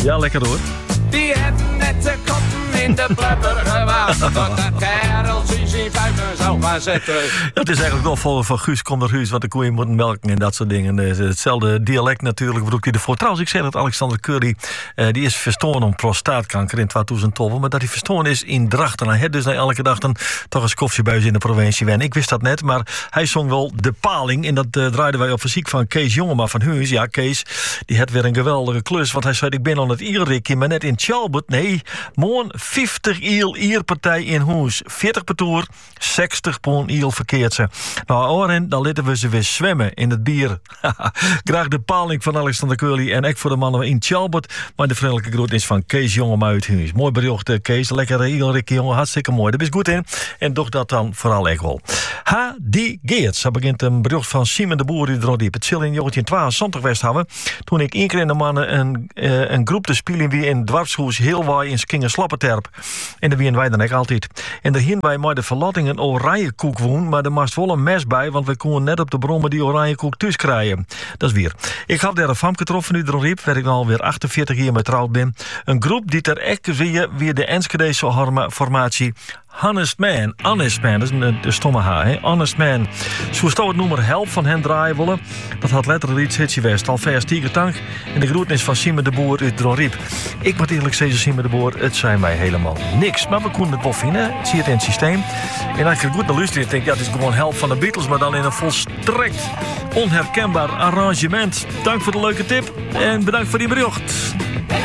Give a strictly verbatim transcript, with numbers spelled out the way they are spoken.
Ja, lekker hoor. Die hebben net de koppen in de blubber gewaagd. Dat de kerels in zijn vuisten zou gaan zetten. Het is eigenlijk wel voor van Guus komt naar huis, want de koeien moeten melken en dat soort dingen. Hetzelfde dialect natuurlijk, broekt hij ervoor. Trouwens, ik zei dat Alexander Curly, uh, die is verstoren om prostaatkanker in tweeduizend twaalf, maar dat hij verstoren is in Drachten. Hij had dus na elke dag dan toch een koffiebuis in de provincie wen. Ik wist dat net, maar hij zong wel De Paling en dat uh, draaiden wij op fysiek van Kees Jongema van Huis. Ja, Kees, die had weer een geweldige klus, want hij zei, ik ben al het Ierrikje, maar net in Chalbert. Nee, moon vijftig iel Ierpartij in Huis. veertig per toer, zestig poen iel verkeerd ze. Nou, Oren, dan laten we ze weer zwemmen in het bier. Graag De Paling van Alexander Curly en ik voor de mannen in Chalbert. Maar de vriendelijke groet is van Kees Jongema uit Huis. Mooi bericht, Kees. Lekker Ierrikje, jongen. Hartstikke mooi. Daar is goed in. En doch dat dan vooral echt wel. H D Geerts. Daar begint een bericht van Simon de Boer die er nog diep. Het zil in negentien tweeëntwintig West hebben. Toen ik één keer in de mannen een, uh, een groep te spelen wie in Dwarfshoes heel waai in Skingen Slappeterp. En daar wien wij dan ook altijd. En daar hien wij maar de verlatting een oranje koek woon, maar er moest wel een mes bij, want we konden net op de brommen die oranje koek thuis krijgen. Dat is weer. Ik had daar een famke getroffen nu er riep, waar ik nou alweer achtenveertig jaar mee trouwd ben. Een groep die ter echt zie weer de Enschedese formatie Honest Man, Honest Man, dat is een, een stomme H, hè? Honest Man. Zo zou het nummer Help van hen draaien willen. Dat had letterlijk iets hitje West. Alvast Tiegertank en de groetnis van Simon de Boer uit Dronriep. Ik moet eerlijk zeggen, Simon de Boer, het zijn mij helemaal niks. Maar we konden het wel vinden, zie het in het systeem. En als ik er goed naar luister, denk ik, ja, het is gewoon Help van de Beatles, maar dan in een volstrekt onherkenbaar arrangement. Dank voor de leuke tip en bedankt voor die bericht.